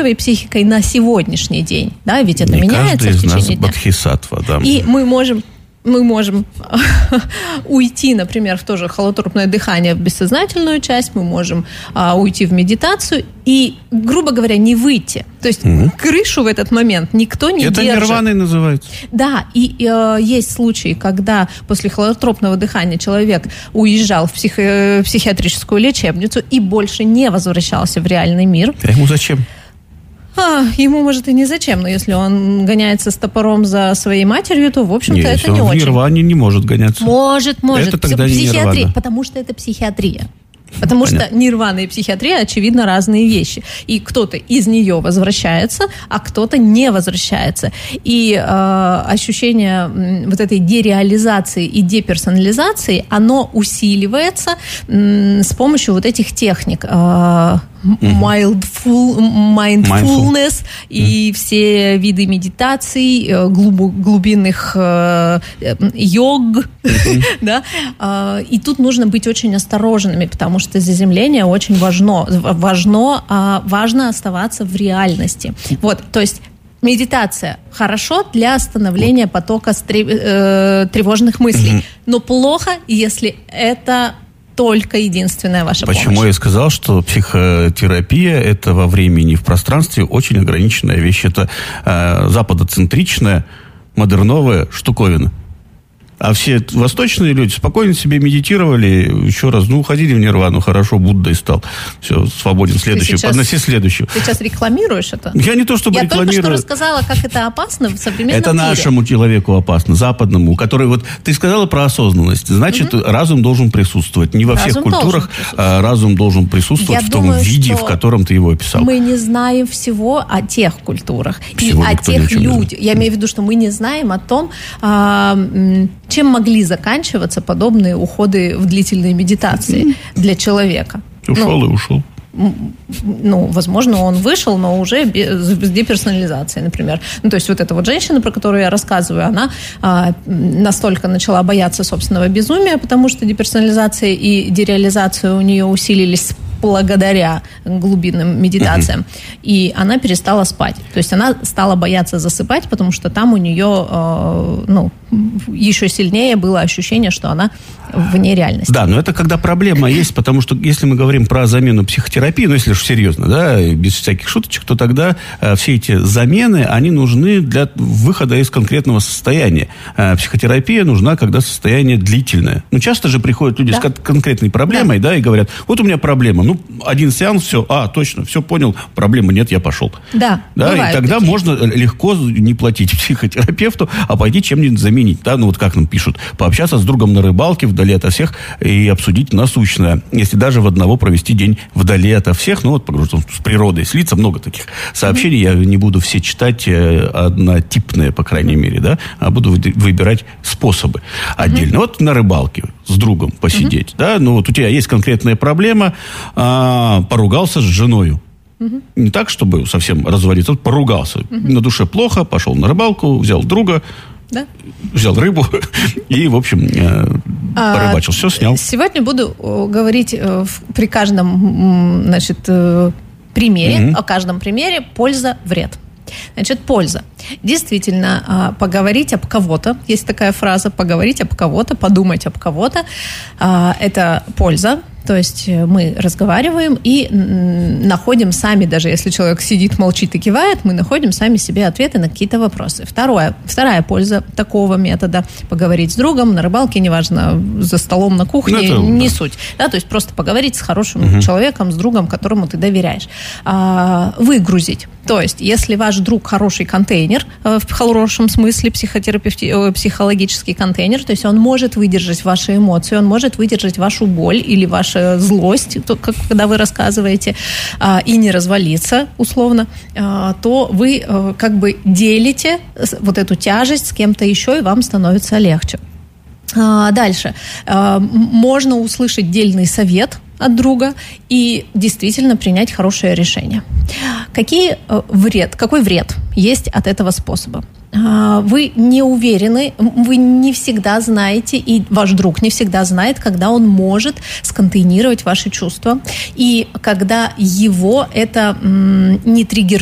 вашей психикой на сегодняшний день, да, ведь это меняется в течение дня. Бодхисаттва, да. И мы можем уйти, например, в то же холотропное дыхание в бессознательную часть, мы можем уйти в медитацию и, грубо говоря, не выйти. То есть крышу в этот момент никто не держит. Это нирваной называется. Да, и есть случаи, когда после холотропного дыхания человек уезжал в психиатрическую лечебницу и больше не возвращался в реальный мир. А ему зачем? Ему, может, и не зачем, но если он гоняется с топором за своей матерью, то, в общем-то, это не очень. В нирване не может гоняться. Может. Это тогда не нирвана. Потому что это психиатрия. Потому что нирвана и психиатрия, очевидно, разные вещи. И кто-то из нее возвращается, а кто-то не возвращается. И ощущение вот этой дереализации и деперсонализации, оно усиливается с помощью вот этих техник. Mindfulness и все виды медитаций, глубинных йог. Да? И тут нужно быть очень осторожными, потому что заземление очень важно оставаться в реальности. Вот, то есть медитация хорошо для остановления потока тревожных мыслей, но плохо, если это только единственная ваша помощь. Почему я сказал, что психотерапия – это во времени и в пространстве очень ограниченная вещь. Это западоцентричная, модерновая штуковина. А все восточные люди спокойно себе медитировали, еще раз, уходили в нирвану, хорошо, Буддой стал. Все, свободен. Следующий, подноси следующую. Ты сейчас рекламируешь это? Я не то, чтобы рекламирую. Я только что рассказала, как это опасно в современном мире. Это нашему человеку опасно, западному, который вот... Ты сказала про осознанность. Значит, разум должен присутствовать. Не во всех культурах разум должен присутствовать в том виде, в котором ты его описал. Мы не знаем всего о тех культурах. Всего и о тех людях. Я имею в виду, что мы не знаем о том, чем могли заканчиваться подобные уходы в длительные медитации для человека. Ушел и ушел. Возможно, он вышел, но уже с деперсонализацией, например. То есть вот эта вот женщина, про которую я рассказываю, она настолько начала бояться собственного безумия, потому что деперсонализация и дереализация у нее усилились благодаря глубинным медитациям. И она перестала спать. То есть она стала бояться засыпать, потому что там у нее еще сильнее было ощущение, что она вне реальности. Да, но это когда проблема есть, потому что если мы говорим про замену психотерапии, если уж серьезно, да, без всяких шуточек, то тогда все эти замены, они нужны для выхода из конкретного состояния. Психотерапия нужна, когда состояние длительное. Часто же приходят люди с конкретной проблемой, и говорят, вот у меня проблема, один сеанс, все, точно, все понял, проблемы нет, я пошел. Да, и тогда можно легко не платить психотерапевту, а пойти чем-нибудь заменить. Да? Как нам пишут, пообщаться с другом на рыбалке вдали ото всех и обсудить насущное. Если даже в одного провести день вдали ото всех, с природой слиться, много таких сообщений. Я не буду все читать однотипные, по крайней мере, да, а буду выбирать способы отдельно. Вот на рыбалке с другом посидеть, да, у тебя есть конкретная проблема, поругался с женою. Не так, чтобы совсем развалиться, поругался. На душе плохо, пошел на рыбалку, взял друга, взял рыбу и, в общем, порыбачил. Все снял. Сегодня буду говорить при каждом, примере, о каждом примере польза-вред. Польза. Действительно, поговорить об кого-то, есть такая фраза, поговорить об кого-то, подумать об кого-то, это польза. То есть мы разговариваем и находим сами, даже если человек сидит, молчит и кивает, мы находим сами себе ответы на какие-то вопросы. Вторая польза такого метода – поговорить с другом на рыбалке, неважно, за столом на кухне, не суть. Да, то есть просто поговорить с хорошим человеком, с другом, которому ты доверяешь. Выгрузить. То есть если ваш друг хороший контейнер, в хорошем смысле психологический контейнер, то есть он может выдержать ваши эмоции, он может выдержать вашу боль или вашу злость, когда вы рассказываете, и не развалиться, условно, то вы делите вот эту тяжесть с кем-то еще, и вам становится легче. Дальше. Можно услышать дельный совет от друга и действительно принять хорошее решение. Какой вред есть от этого способа? Вы не уверены, вы не всегда знаете, и ваш друг не всегда знает, когда он может сконтейнировать ваши чувства, и когда его это не триггерит